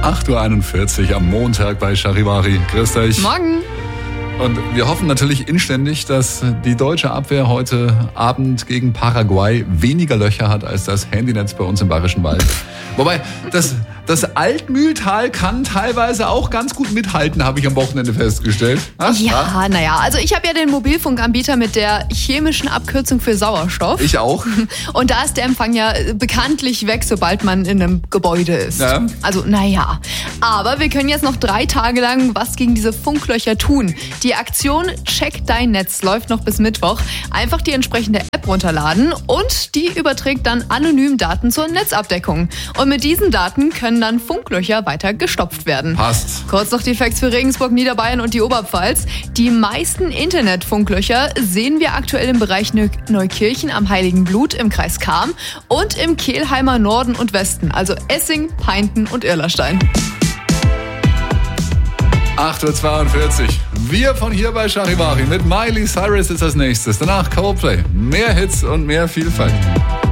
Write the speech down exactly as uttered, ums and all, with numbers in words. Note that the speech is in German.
acht Uhr einundvierzig am Montag bei Charivari. Grüßt euch. Morgen. Und wir hoffen natürlich inständig, dass die deutsche Abwehr heute Abend gegen Paraguay weniger Löcher hat als das Handynetz bei uns im Bayerischen Wald. Wobei, das, das Altmühltal kann teilweise auch ganz gut mithalten, habe ich am Wochenende festgestellt. Ha? Ja, naja, also ich habe ja den Mobilfunkanbieter mit der chemischen Abkürzung für Sauerstoff. Ich auch. Und da ist der Empfang ja bekanntlich weg, sobald man in einem Gebäude ist. Ja. Also, naja. Aber wir können jetzt noch drei Tage lang was gegen diese Funklöcher tun. Die Aktion Check dein Netz läuft noch bis Mittwoch. Einfach die entsprechende App runterladen und die überträgt dann anonym Daten zur Netzabdeckung. Und mit diesen Daten können dann Funklöcher weiter gestopft werden. Passt. Kurz noch die Facts für Regensburg, Niederbayern und die Oberpfalz. Die meisten Internetfunklöcher sehen wir aktuell im Bereich Neukirchen am Heiligen Blut im Kreis Cham und im Kelheimer Norden und Westen, also Essing, Peinten und Irlerstein. acht Uhr zweiundvierzig. Wir von hier bei Charivari mit Miley Cyrus ist als nächstes. Danach Coldplay. Mehr Hits und mehr Vielfalt.